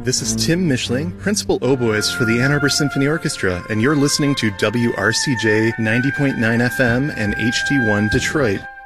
This is Tim Mischling, principal oboist for the Ann Arbor Symphony Orchestra, and you're listening to WRCJ 90.9 FM and HD1 Detroit.